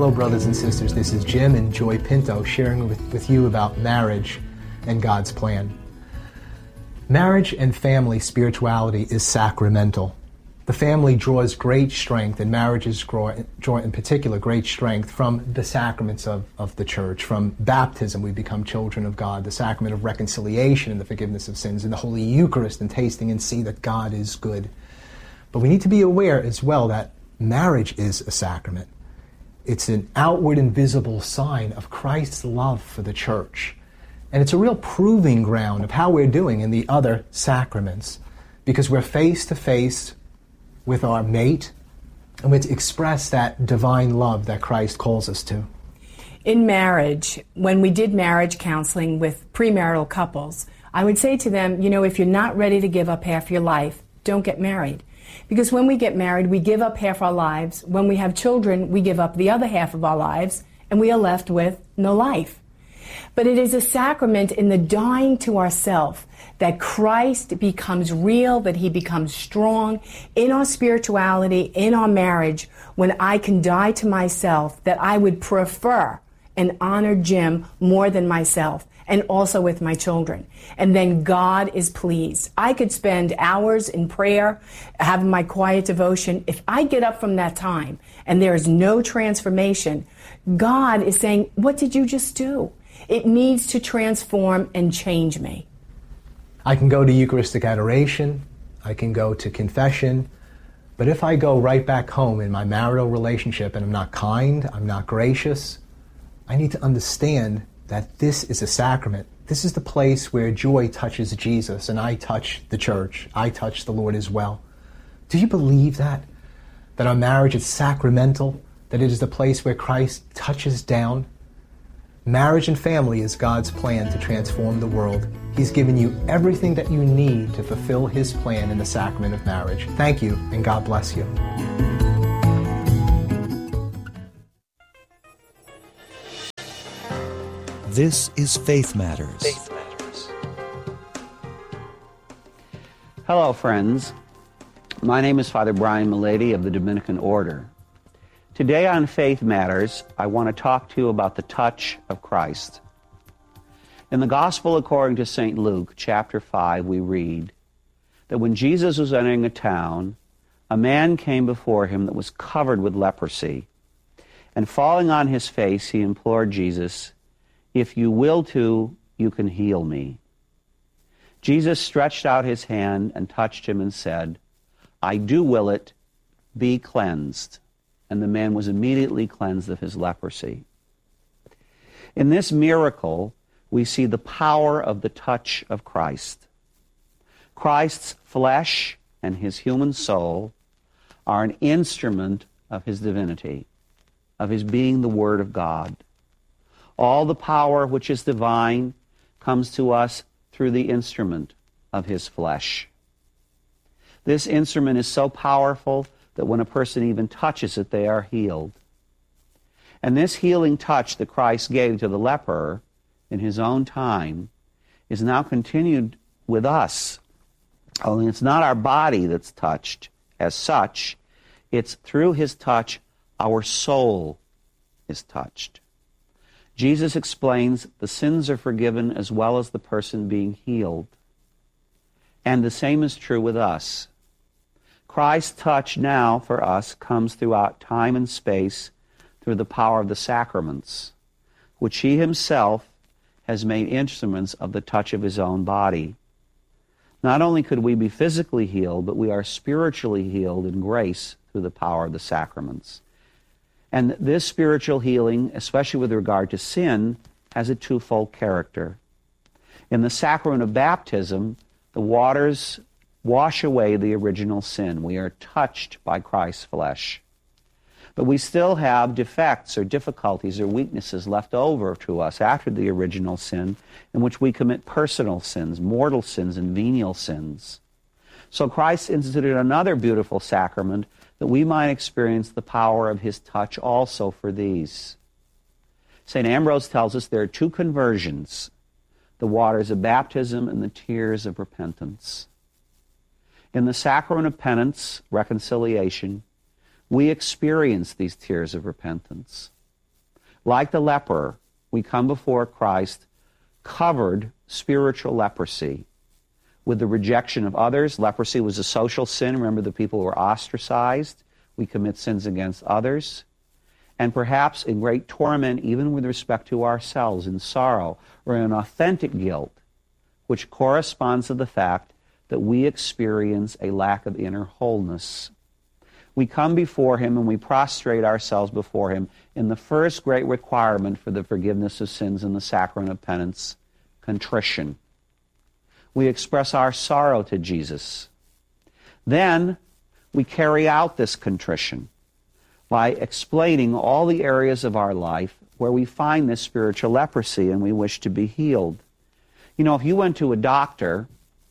Hello, brothers and sisters. This is Jim and Joy Pinto sharing with you about marriage and God's plan. Marriage and family spirituality is sacramental. The family draws great strength, and marriages draw in particular great strength from the sacraments of the church. From baptism, we become children of God, the sacrament of reconciliation and the forgiveness of sins, and the Holy Eucharist, and tasting and see that God is good. But we need to be aware as well that marriage is a sacrament. It's an outward and visible sign of Christ's love for the church. And it's a real proving ground of how we're doing in the other sacraments, because we're face to face with our mate, and we're to express that divine love that Christ calls us to. In marriage, when we did marriage counseling with premarital couples, I would say to them, if you're not ready to give up half your life, don't get married. Because when we get married, we give up half our lives. When we have children, we give up the other half of our lives, and we are left with no life. But it is a sacrament in the dying to ourself that Christ becomes real, that he becomes strong in our spirituality, in our marriage, when I can die to myself, that I would prefer and honor Jim more than myself, and also with my children. And then God is pleased. I could spend hours in prayer, having my quiet devotion. If I get up from that time and there is no transformation, God is saying, what did you just do? It needs to transform and change me. I can go to Eucharistic adoration, I can go to confession, but if I go right back home in my marital relationship and I'm not kind, I'm not gracious, I need to understand that this is a sacrament. This is the place where Joy touches Jesus and I touch the church. I touch the Lord as well. Do you believe that? That our marriage is sacramental? That it is the place where Christ touches down? Marriage and family is God's plan to transform the world. He's given you everything that you need to fulfill his plan in the sacrament of marriage. Thank you, and God bless you. This is Faith Matters. Faith Matters. Hello, friends. My name is Father Brian Milady of the Dominican Order. Today on Faith Matters, I want to talk to you about the touch of Christ. In the Gospel according to St. Luke, chapter 5, we read that when Jesus was entering a town, a man came before him that was covered with leprosy. And falling on his face, he implored Jesus, "If you will to, you can heal me." Jesus stretched out his hand and touched him and said, "I do will it, be cleansed." And the man was immediately cleansed of his leprosy. In this miracle, we see the power of the touch of Christ. Christ's flesh and his human soul are an instrument of his divinity, of his being the Word of God. All the power which is divine comes to us through the instrument of his flesh. This instrument is so powerful that when a person even touches it, they are healed. And this healing touch that Christ gave to the leper in his own time is now continued with us. Only it's not our body that's touched as such. It's through his touch, our soul is touched. Jesus explains the sins are forgiven as well as the person being healed. And the same is true with us. Christ's touch now for us comes throughout time and space through the power of the sacraments, which he himself has made instruments of the touch of his own body. Not only could we be physically healed, but we are spiritually healed in grace through the power of the sacraments. And this spiritual healing, especially with regard to sin, has a twofold character. In the sacrament of baptism, the waters wash away the original sin. We are touched by Christ's flesh. But we still have defects or difficulties or weaknesses left over to us after the original sin, in which we commit personal sins, mortal sins, and venial sins. So Christ instituted another beautiful sacrament that we might experience the power of his touch also for these. St. Ambrose tells us there are two conversions, the waters of baptism and the tears of repentance. In the sacrament of penance, reconciliation, we experience these tears of repentance. Like the leper, we come before Christ covered spiritual leprosy. With the rejection of others, leprosy was a social sin. Remember, the people were ostracized. We commit sins against others. And perhaps in great torment, even with respect to ourselves, in sorrow, or in authentic guilt, which corresponds to the fact that we experience a lack of inner wholeness. We come before Him and we prostrate ourselves before Him in the first great requirement for the forgiveness of sins in the sacrament of penance, contrition. We express our sorrow to Jesus. Then we carry out this contrition by explaining all the areas of our life where we find this spiritual leprosy and we wish to be healed. You know, if you went to a doctor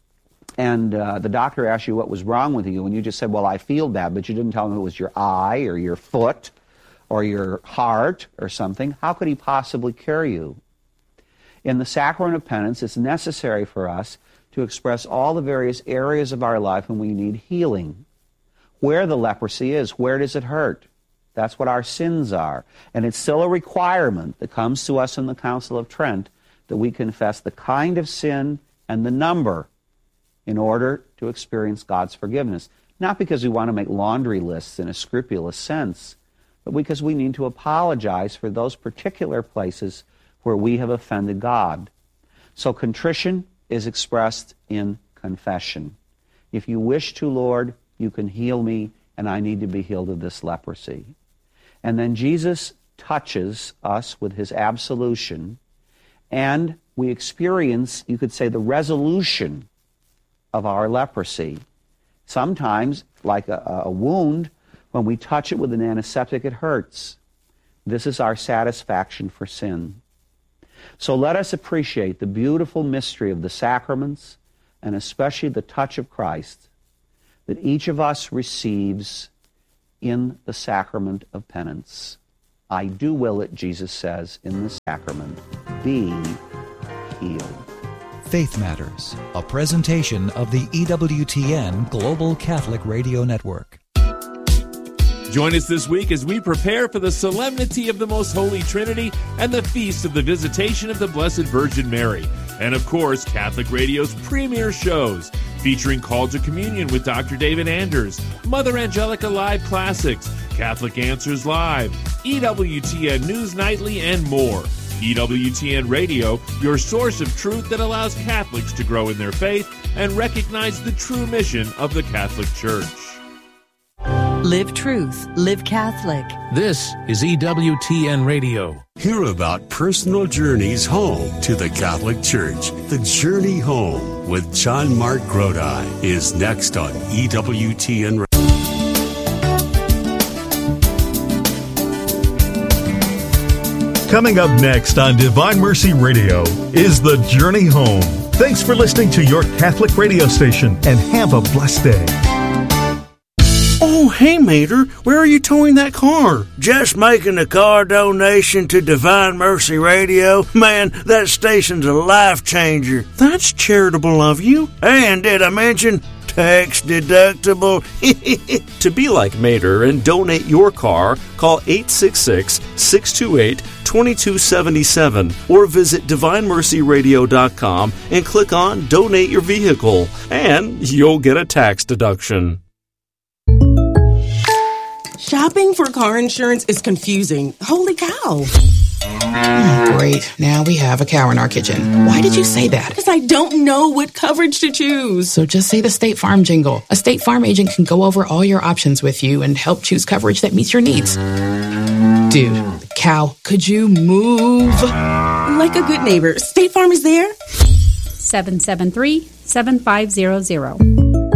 and the doctor asked you what was wrong with you and you just said, well, I feel bad, but you didn't tell him it was your eye or your foot or your heart or something, how could he possibly cure you? In the sacrament of penance, it's necessary for us to express all the various areas of our life when we need healing. Where the leprosy is, where does it hurt? That's what our sins are. And it's still a requirement that comes to us in the Council of Trent that we confess the kind of sin and the number in order to experience God's forgiveness. Not because we want to make laundry lists in a scrupulous sense, but because we need to apologize for those particular places where we have offended God. So contrition is expressed in confession. If you wish to, Lord, you can heal me, and I need to be healed of this leprosy. And then Jesus touches us with His absolution, and we experience, you could say, the resolution of our leprosy. Sometimes, like a wound, when we touch it with an antiseptic, it hurts. This is our satisfaction for sin. So let us appreciate the beautiful mystery of the sacraments, and especially the touch of Christ, that each of us receives in the sacrament of penance. I do will it, Jesus says, in the sacrament. Be healed. Faith Matters, a presentation of the EWTN Global Catholic Radio Network. Join us this week as we prepare for the solemnity of the Most Holy Trinity and the feast of the Visitation of the Blessed Virgin Mary. And of course, Catholic Radio's premier shows, featuring Call to Communion with Dr. David Anders, Mother Angelica Live Classics, Catholic Answers Live, EWTN News Nightly, and more. EWTN Radio, your source of truth that allows Catholics to grow in their faith and recognize the true mission of the Catholic Church. Live truth, live Catholic. This is EWTN Radio. Hear about personal journeys home to the Catholic Church. The Journey Home with John Mark Grodi is next on EWTN Radio. Coming up next on Divine Mercy Radio is The Journey Home. Thanks for listening to your Catholic radio station, and have a blessed day. Oh, hey, Mater, where are you towing that car? Just making a car donation to Divine Mercy Radio. Man, that station's a life changer. That's charitable of you. And did I mention tax deductible? To be like Mater and donate your car, call 866-628-2277 or visit DivineMercyRadio.com and click on Donate Your Vehicle, and you'll get a tax deduction. Shopping for car insurance is confusing. Holy cow. Great. Now we have a cow in our kitchen. Why did you say that? Because I don't know what coverage to choose. So just say the State Farm jingle. A State Farm agent can go over all your options with you and help choose coverage that meets your needs. Dude, cow, could you move? Like a good neighbor, State Farm is there. 773-7500.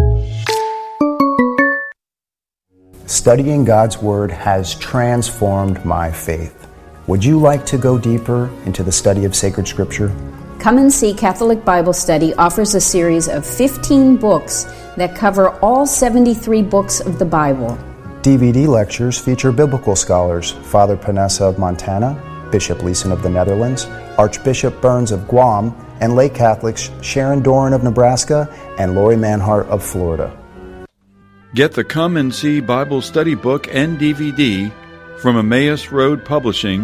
Studying God's Word has transformed my faith. Would you like to go deeper into the study of sacred Scripture? Come and See Catholic Bible Study offers a series of 15 books that cover all 73 books of the Bible. DVD lectures feature biblical scholars Father Panessa of Montana, Bishop Leeson of the Netherlands, Archbishop Burns of Guam, and lay Catholics Sharon Doran of Nebraska and Lori Manhart of Florida. Get the Come and See Bible Study book and DVD from Emmaus Road Publishing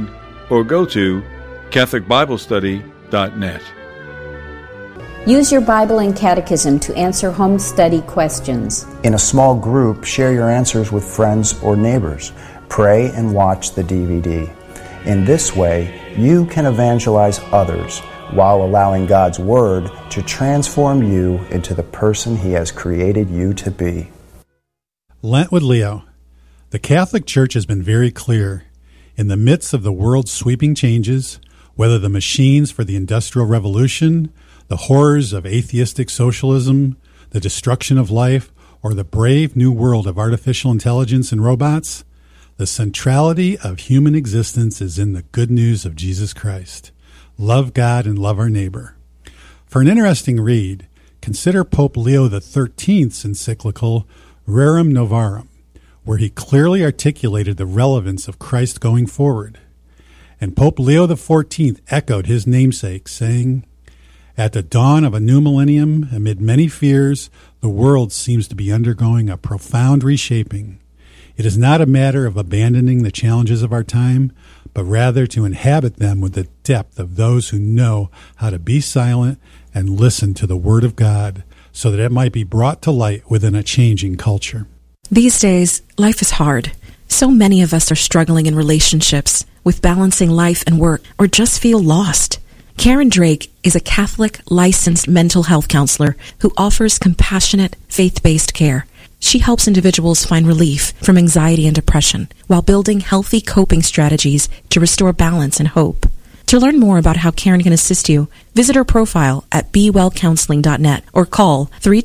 or go to CatholicBibleStudy.net. Use your Bible and Catechism to answer home study questions. In a small group, share your answers with friends or neighbors. Pray and watch the DVD. In this way, you can evangelize others while allowing God's Word to transform you into the person He has created you to be. Lent with Leo. The Catholic Church has been very clear. In the midst of the world's sweeping changes, whether the machines for the Industrial Revolution, the horrors of atheistic socialism, the destruction of life, or the brave new world of artificial intelligence and robots, the centrality of human existence is in the good news of Jesus Christ. Love God and love our neighbor. For an interesting read, consider Pope Leo XIII's encyclical Rerum Novarum, where he clearly articulated the relevance of Christ going forward. And Pope Leo XIV echoed his namesake, saying, "At the dawn of a new millennium, amid many fears, the world seems to be undergoing a profound reshaping. It is not a matter of abandoning the challenges of our time, but rather to inhabit them with the depth of those who know how to be silent and listen to the Word of God, so that it might be brought to light within a changing culture." These days, life is hard. So many of us are struggling in relationships, with balancing life and work, or just feel lost. Karen Drake is a Catholic licensed mental health counselor who offers compassionate, faith-based care. She helps individuals find relief from anxiety and depression while building healthy coping strategies to restore balance and hope. To learn more about how Karen can assist you, visit her profile at BeWellCounseling.net or call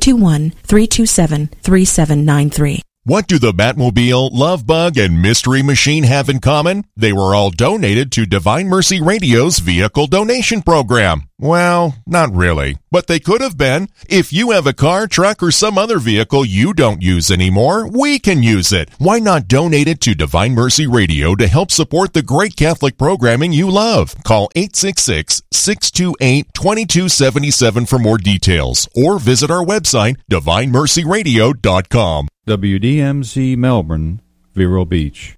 321-327-3793. What do the Batmobile, Love Bug, and Mystery Machine have in common? They were all donated to Divine Mercy Radio's vehicle donation program. Well, not really, but they could have been. If you have a car, truck, or some other vehicle you don't use anymore, we can use it. Why not donate it to Divine Mercy Radio to help support the great Catholic programming you love? Call 866-628-2277 for more details, or visit our website, DivineMercyRadio.com. WDMZ Melbourne, Vero Beach.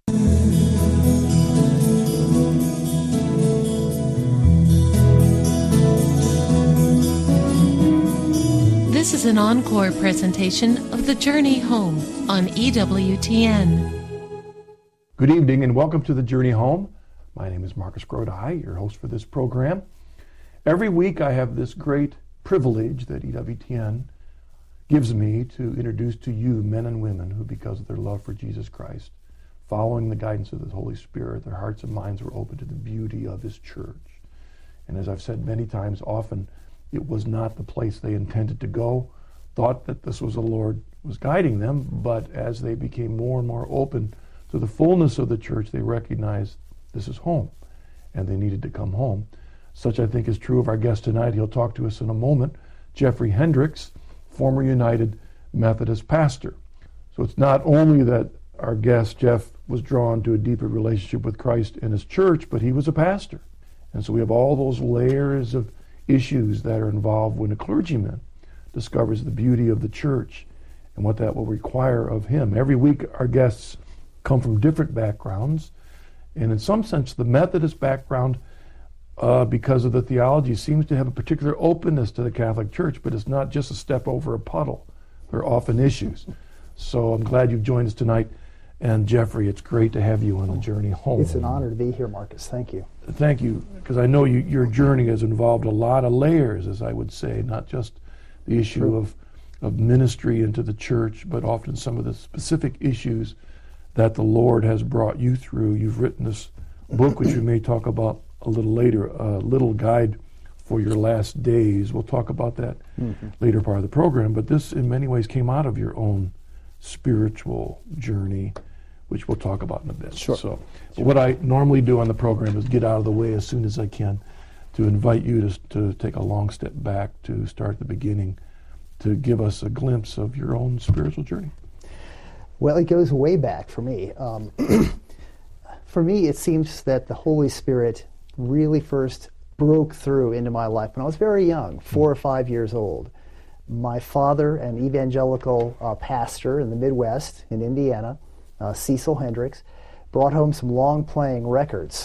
This is an encore presentation of The Journey Home on EWTN. Good evening and welcome to The Journey Home. My name is Marcus Grodi, your host for this program. Every week I have this great privilege that EWTN gives me to introduce to you men and women who, because of their love for Jesus Christ, following the guidance of the Holy Spirit, their hearts and minds were open to the beauty of His church. And as I've said many times, often it was not the place they intended to go, thought that this was the Lord was guiding them, but as they became more and more open to the fullness of the church, they recognized this is home, and they needed to come home. Such, I think, is true of our guest tonight. He'll talk to us in a moment, Jeffrey Hendricks, former United Methodist pastor. So it's not only that our guest, Jeff, was drawn to a deeper relationship with Christ and His church, but he was a pastor. And so we have all those layers of issues that are involved when a clergyman discovers the beauty of the church and what that will require of him. Every week our guests come from different backgrounds, and in some sense the Methodist background, because of the theology, seems to have a particular openness to the Catholic Church, but it's not just a step over a puddle. There are often issues. So I'm glad you've joined us tonight. And Jeffrey, it's great to have you on the journey home. It's an honor to be here, Marcus. Thank you. Thank you, because I know your journey has involved a lot of layers, as I would say, not just the issue of ministry into the church, but often some of the specific issues that the Lord has brought you through. You've written this book, which we may talk about a little later, a little guide for your last days. We'll talk about that later part of the program, but this in many ways came out of your own spiritual journey, which we'll talk about in a bit. So what I normally do on the program is get out of the way as soon as I can to invite you to take a long step back, to start at the beginning, to give us a glimpse of your own spiritual journey. Well, it goes way back for me. For me, it seems that the Holy Spirit really first broke through into my life when I was very young, 4 or 5 years old. My father, an evangelical pastor in the Midwest in Indiana, Cecil Hendricks, brought home some long-playing records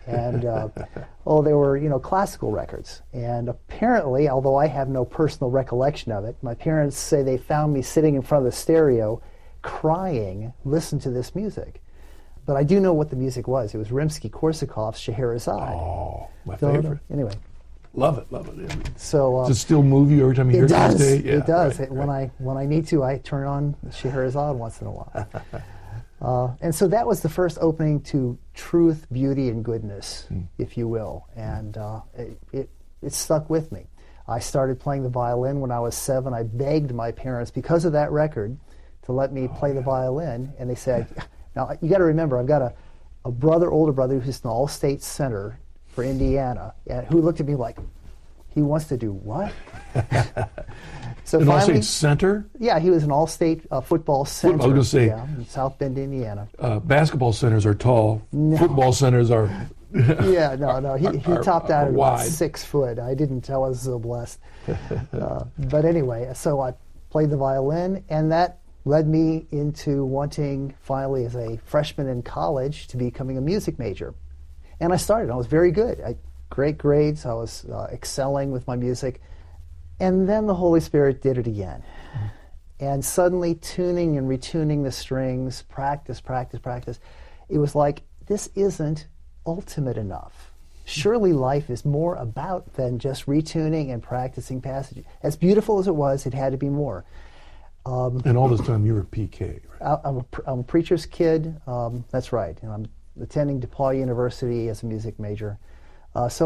And they were classical records. And apparently, although I have no personal recollection of it, my parents say they found me sitting in front of the stereo, crying, listen to this music. But I do know what the music was. It was Rimsky-Korsakov's Scheherazade. Oh, my favorite. Anyway. Love it. So does it still move you every time you hear it? It does. When I need to, I turn on Scheherazade once in a while. And so that was the first opening to truth, beauty, and goodness, if you will. And it stuck with me. I started playing the violin when I was 7. I begged my parents, because of that record, to let me play the violin. And they said, now you got to remember, I've got a older brother who's an all-state center for Indiana, and who looked at me like, he wants to do what? So an all-state center? Yeah, he was an all-state football center. I was going to say, in South Bend, Indiana. Basketball centers are tall. No. Football centers are. No. He topped out at about wide. 6 foot. I was so blessed. But anyway, so I played the violin, and that led me into wanting, finally, as a freshman in college, to becoming a music major. And I started. I was very good. Great grades. I was excelling with my music. And then the Holy Spirit did it again. And suddenly, tuning and retuning the strings, practice. It was like, this isn't ultimate enough. Surely life is more about than just retuning and practicing passages. As beautiful as it was, it had to be more. And all this time, you were PK, right? I'm a preacher's kid. That's right. And I'm attending DePaul University as a music major. I've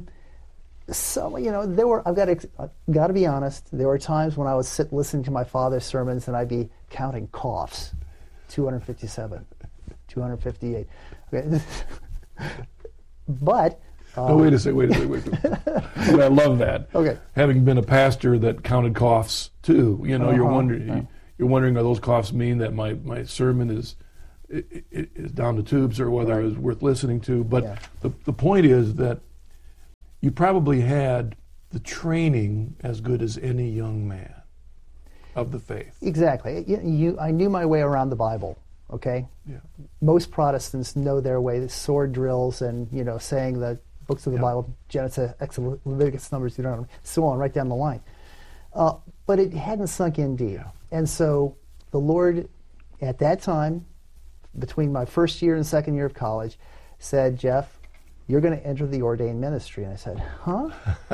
got to be honest, there were times when I would sit listening to my father's sermons and I'd be counting coughs. 257, 258. Okay. But... wait a second. I love that. Okay. Having been a pastor that counted coughs too, you're wondering, are those coughs mean that my sermon is down the tubes, or whether it was worth listening to? But the point is that you probably had the training as good as any young man of the faith. Exactly. I knew my way around the Bible. Okay. Yeah. Most Protestants know their way. The sword drills and saying the books of the Bible, Genesis, Exodus, Leviticus, Numbers, Deuteronomy, so on, right down the line. But it hadn't sunk in deep. Yeah. And so the Lord, at that time, between my first year and second year of college, said, Jeff, you're going to enter the ordained ministry. And I said, huh?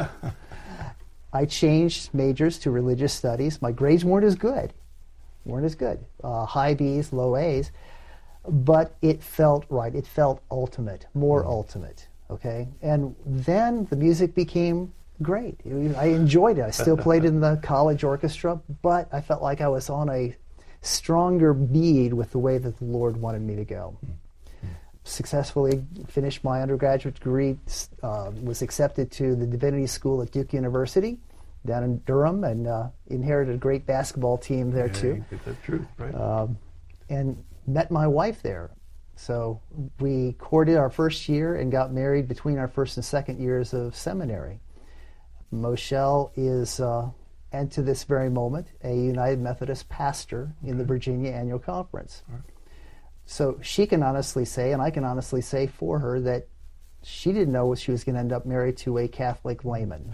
I changed majors to religious studies. My grades weren't as good. High B's, low A's. But it felt right. It felt ultimate, more ultimate. Okay? And then the music became great. I enjoyed it. I still played in the college orchestra, but I felt like I was on a stronger bead with the way that the Lord wanted me to go. Successfully finished my undergraduate degree, was accepted to the Divinity School at Duke University down in Durham, and inherited a great basketball team there too. That's true, right? And met my wife there. So we courted our first year and got married between our first and second years of seminary. Moshel is, and to this very moment, a United Methodist pastor in the Virginia Annual Conference. Right. So she can honestly say, and I can honestly say for her, that she didn't know she was going to end up married to a Catholic layman.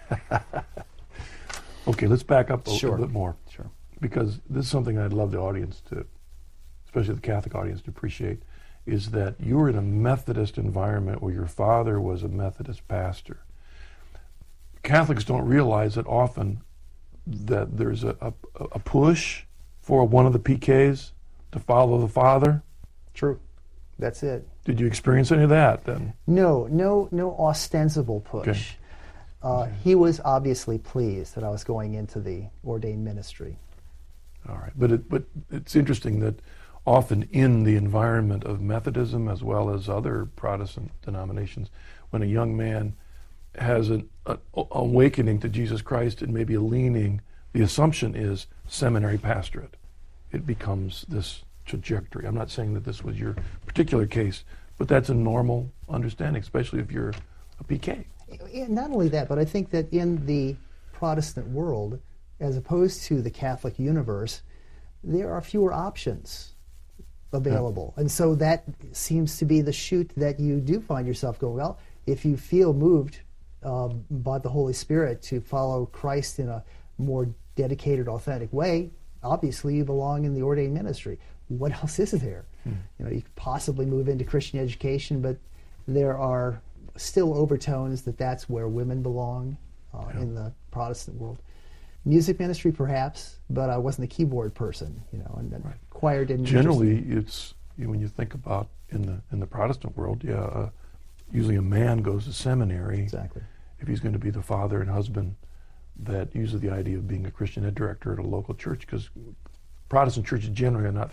Okay, let's back up a Sure. little bit more. Sure. Because this is something I'd love the audience to, especially the Catholic audience, to appreciate, is that you were in a Methodist environment where your father was a Methodist pastor. Catholics don't realize that often that there's a push for one of the PKs to follow the father. True. That's it. Did you experience any of that then? No ostensible push. Okay. He was obviously pleased that I was going into the ordained ministry. All right, but it's interesting that often in the environment of Methodism as well as other Protestant denominations, when a young man has an awakening to Jesus Christ and maybe a leaning, the assumption is seminary pastorate. It becomes this trajectory. I'm not saying that this was your particular case, but that's a normal understanding, especially if you're a PK. Not only that, but I think that in the Protestant world, as opposed to the Catholic universe, there are fewer options. available. And so that seems to be the chute that you do find yourself going, well, if you feel moved by the Holy Spirit to follow Christ in a more dedicated, authentic way, obviously you belong in the ordained ministry. What else is there? You know, you could possibly move into Christian education, but there are still overtones that that's where women belong in the Protestant world. Music ministry, perhaps, but I wasn't a keyboard person, you know, and choir didn't. Generally, it's when you think about in the Protestant world, usually a man goes to seminary. Exactly. If he's going to be the father and husband, that usually the idea of being a Christian ed director at a local church, because Protestant churches generally are not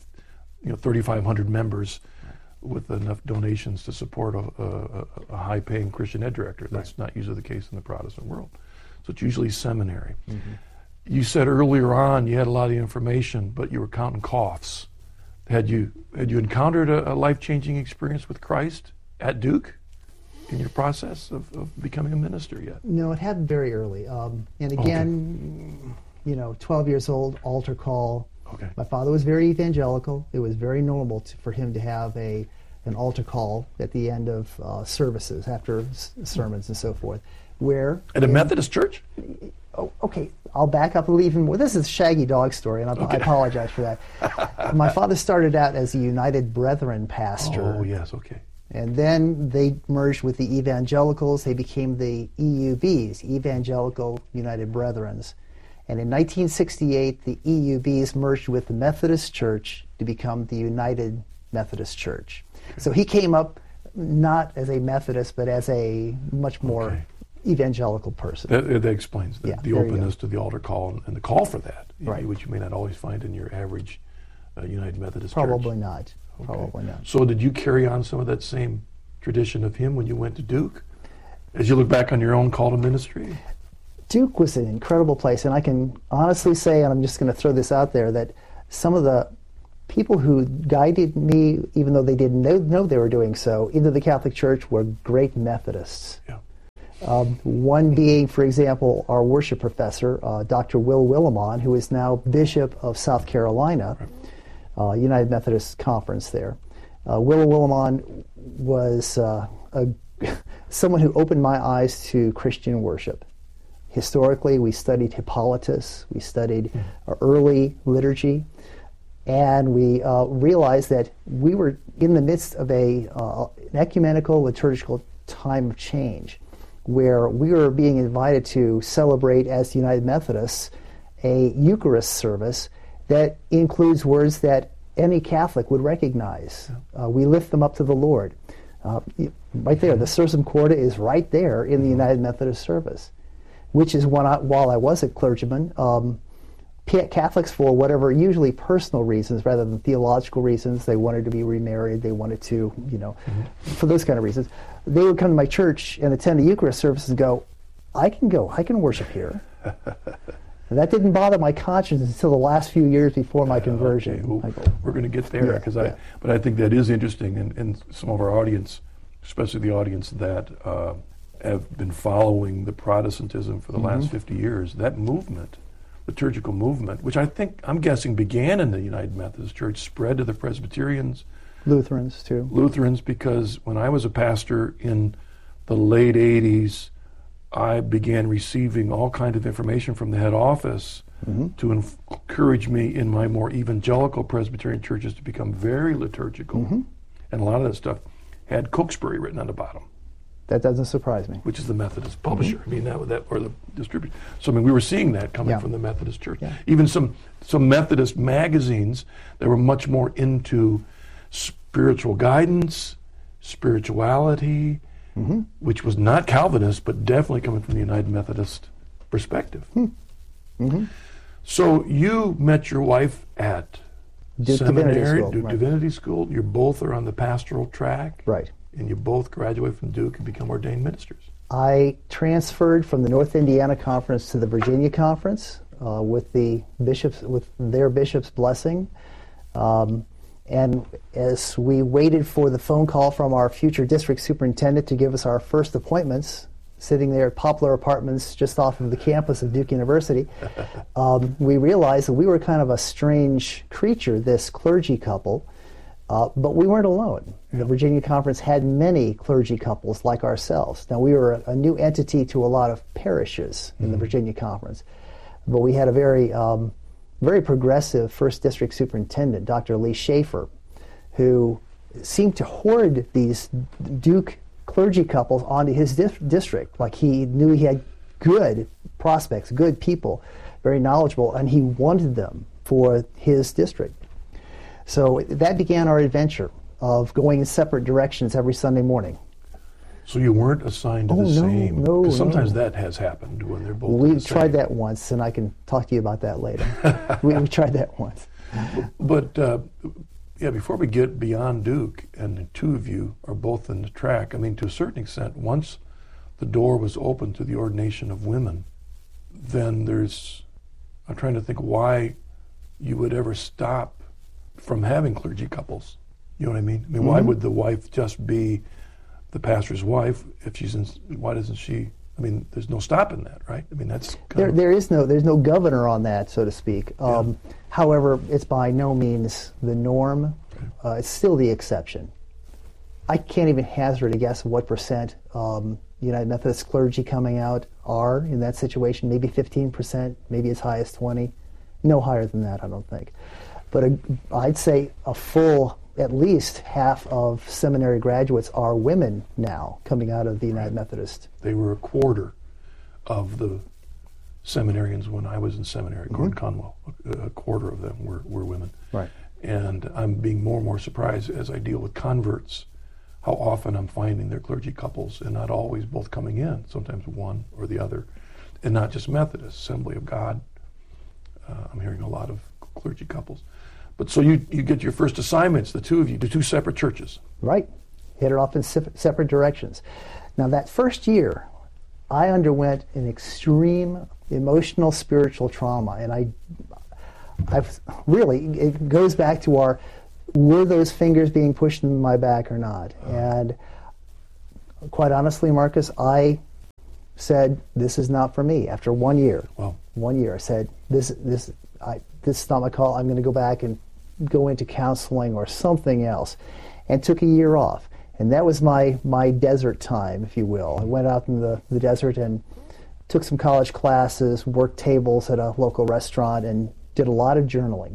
3,500 members with enough donations to support a high-paying Christian ed director. That's not usually the case in the Protestant world. So it's usually seminary. You said earlier on you had a lot of information, but you were counting coughs. Had you encountered a life-changing experience with Christ at Duke in your process of becoming a minister yet? No, it happened very early. And again, 12 years old, altar call. Okay. My father was very evangelical. It was very normal for him to have an altar call at the end of services, after sermons and so forth. Where at a Methodist church? Oh, okay, I'll back up a little even more. This is a shaggy dog story, and I apologize for that. My father started out as a United Brethren pastor. Oh, yes, okay. And then they merged with the evangelicals. They became the EUBs, Evangelical United Brethrens. And in 1968, the EUBs merged with the Methodist Church to become the United Methodist Church. Okay. So he came up not as a Methodist, but as a much more evangelical person. That explains the openness to the altar call and the call for that, which you may not always find in your average United Methodist church. Probably not. Okay. Probably not. So did you carry on some of that same tradition of him when you went to Duke? As you look back on your own call to ministry? Duke was an incredible place, and I can honestly say, and I'm just going to throw this out there, that some of the people who guided me, even though they didn't know they were doing so, into the Catholic Church were great Methodists. Yeah. One being, for example, our worship professor, Dr. Will Willimon, who is now Bishop of South Carolina, United Methodist Conference there. Will Willimon was someone who opened my eyes to Christian worship. Historically, we studied Hippolytus, we studied early liturgy, and we realized that we were in the midst of an ecumenical liturgical time of change, where we were being invited to celebrate as United Methodists a Eucharist service that includes words that any Catholic would recognize. We lift them up to the Lord. Right there, the Sursum Corda is right there in the United Methodist service, which is while I was a clergyman, Catholics, for whatever, usually personal reasons rather than theological reasons, they wanted to be remarried, they wanted to, for those kind of reasons, they would come to my church and attend the Eucharist service and go, I can worship here. And that didn't bother my conscience until the last few years before my conversion. Okay. Well, we're going to get there, but I think that is interesting, and some of our audience, especially the audience that have been following the Protestantism for the last 50 years, that movement, liturgical movement, which I'm guessing began in the United Methodist Church, spread to the Presbyterians. Lutherans, too. Lutherans, because when I was a pastor in the late 80s, I began receiving all kinds of information from the head office to encourage me in my more evangelical Presbyterian churches to become very liturgical. And a lot of that stuff had Cokesbury written on the bottom. That doesn't surprise me. Which is the Methodist publisher. I mean, that or the distributor. So I mean, we were seeing that coming from the Methodist Church. Even some Methodist magazines that were much more into spiritual guidance, spirituality, which was not Calvinist, but definitely coming from the United Methodist perspective. So you met your wife at Duke seminary, Divinity School, Duke Divinity School. You both are on the pastoral track. Right. And you both graduate from Duke and become ordained ministers. I transferred from the North Indiana Conference to the Virginia Conference with their bishop's blessing. And as we waited for the phone call from our future district superintendent to give us our first appointments, sitting there at Poplar Apartments just off of the campus of Duke University, we realized that we were kind of a strange creature, this clergy couple, But we weren't alone. The Virginia Conference had many clergy couples like ourselves. Now, we were a new entity to a lot of parishes in the Virginia Conference, but we had a very, very progressive First District Superintendent, Dr. Lee Schaefer, who seemed to hoard these Duke clergy couples onto his district. Like, he knew he had good prospects, good people, very knowledgeable, and he wanted them for his district. So that began our adventure of going in separate directions every Sunday morning. So you weren't assigned to the same? No, because sometimes that has happened when they're both We tried that once, and I can talk to you about that later. we tried that once. But, before we get beyond Duke, and the two of you are both in the track, I mean, to a certain extent, once the door was open to the ordination of women, then I'm trying to think why you would ever stop from having clergy couples. You know what I mean? I mean, why would the wife just be the pastor's wife if why doesn't she? I mean, there's no stopping that, right? I mean, that's there's no governor on that, so to speak. However, it's by no means the norm. It's still the exception. I can't even hazard a guess of what percent United Methodist clergy coming out are in that situation. Maybe 15%, maybe as high as 20%. No higher than that, I don't think. But I'd say a full, at least half of seminary graduates are women now coming out of the United Methodist. They were a quarter of the seminarians when I was in seminary, Gordon Conwell. A quarter of them were women. Right. And I'm being more and more surprised as I deal with converts how often I'm finding they're clergy couples and not always both coming in, sometimes one or the other. And not just Methodist, Assembly of God. I'm hearing a lot of clergy couples. But so you get your first assignments, the two of you, to two separate churches. Right. Headed off in separate directions. Now, that first year, I underwent an extreme emotional, spiritual trauma. And I've really, it goes back to were those fingers being pushed in my back or not? And quite honestly, Marcus, I said, this is not for me. After 1 year, 1 year, I said, this is not my call. I'm going to go back and go into counseling or something else, and took a year off. And that was my desert time, if you will. I went out in the desert and took some college classes, worked tables at a local restaurant, and did a lot of journaling.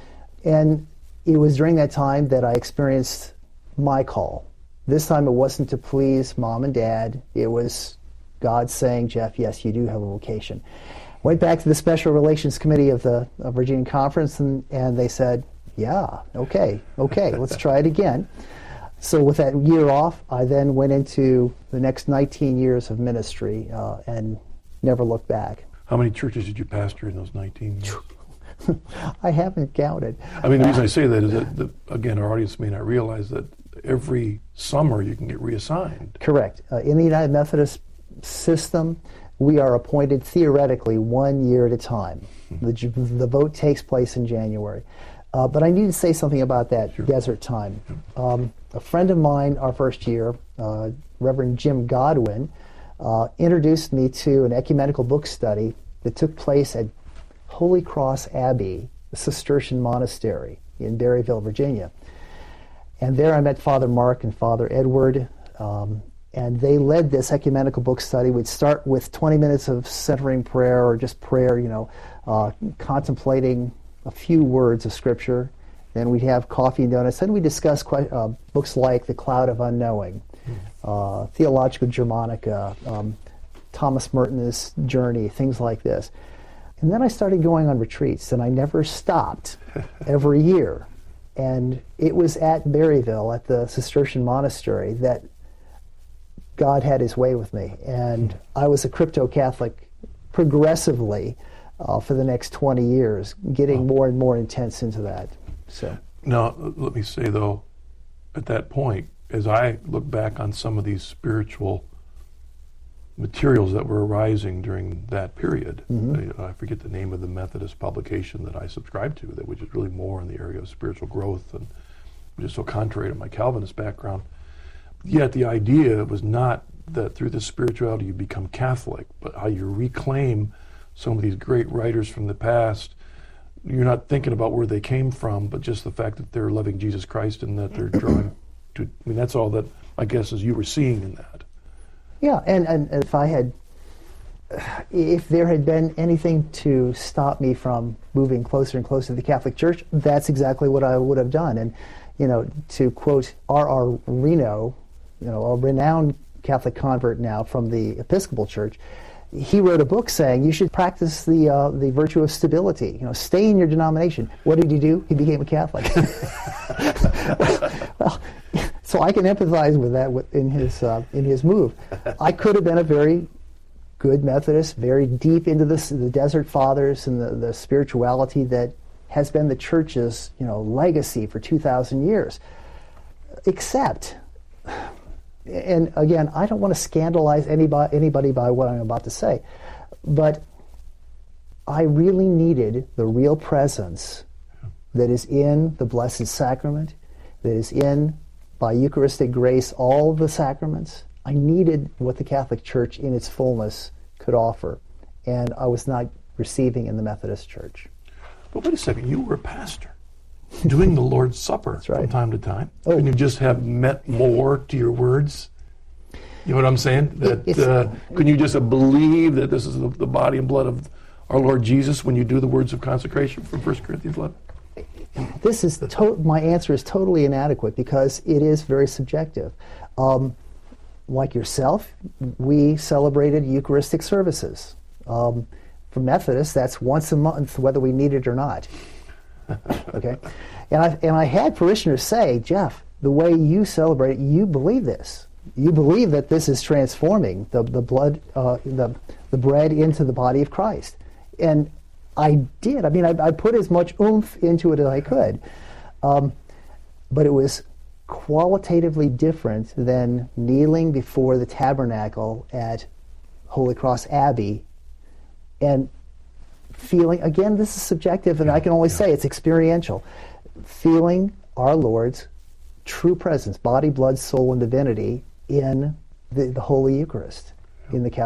And it was during that time that I experienced my call. This time it wasn't to please mom and dad. It was God saying, Jeff, yes, you do have a vocation. Went back to the Special Relations Committee of the Virginia Conference, and they said, yeah, okay, let's try it again. So with that year off, I then went into the next 19 years of ministry and never looked back. How many churches did you pastor in those 19 years? I haven't counted. I mean, the reason I say that is that, again, our audience may not realize that every summer you can get reassigned. Correct. In the United Methodist system, we are appointed theoretically 1 year at a time. The vote takes place in January. But I need to say something about that desert time. A friend of mine, our first year, Reverend Jim Godwin, introduced me to an ecumenical book study that took place at Holy Cross Abbey, a Cistercian monastery in Berryville, Virginia. And there I met Father Mark and Father Edward, and they led this ecumenical book study. We'd start with 20 minutes of centering prayer, or just prayer, contemplating a few words of Scripture. Then we'd have coffee and donuts. Then we'd discuss books like The Cloud of Unknowing, Theologica Germanica, Thomas Merton's Journey, things like this. And then I started going on retreats, and I never stopped every year. And it was at Berryville, at the Cistercian monastery, that God had his way with me. And I was a crypto-Catholic progressively for the next 20 years, getting more and more intense into that. So now, let me say, though, at that point, as I look back on some of these spiritual materials that were arising during that period, I forget the name of the Methodist publication that I subscribed to, which is really more in the area of spiritual growth, and which is so contrary to my Calvinist background. Yet the idea was not that through this spirituality you become Catholic, but how you reclaim some of these great writers from the past you're not thinking about where they came from, but just the fact that they're loving Jesus Christ and that they're drawing to. I mean, that's all that I guess is you were seeing in that. Yeah, and if there had been anything to stop me from moving closer and closer to the Catholic Church, that's exactly what I would have done. And, to quote R.R. Reno, a renowned Catholic convert now from the Episcopal Church, he wrote a book saying you should practice the virtue of stability. Stay in your denomination. What did he do? He became a Catholic. Well, so I can empathize with that in his move. I could have been a very good Methodist, very deep into the Desert Fathers and the spirituality that has been the Church's legacy for 2,000 years. Except, and again, I don't want to scandalize anybody by what I'm about to say, but I really needed the real presence that is in the Blessed Sacrament, that is in, by Eucharistic grace, all the sacraments. I needed what the Catholic Church in its fullness could offer, and I was not receiving in the Methodist Church. But wait a second, you were a pastor doing the Lord's Supper from time to time. Oh. Couldn't you just have met more to your words? You know what I'm saying? That couldn't you just believe that this is the body and blood of our Lord Jesus when you do the words of consecration from 1 Corinthians 11? This is my answer is totally inadequate because it is very subjective. Like yourself, we celebrated Eucharistic services. For Methodists, that's once a month, whether we need it or not. Okay, and I had parishioners say, Jeff, the way you celebrate it, you believe this. You believe that this is transforming the blood, the bread into the body of Christ, and I did. I mean, I put as much oomph into it as I could, but it was qualitatively different than kneeling before the tabernacle at Holy Cross Abbey and feeling, again, this is subjective and I can only say it's experiential, feeling our Lord's true presence, body, blood, soul, and divinity in the Holy Eucharist in the Catholic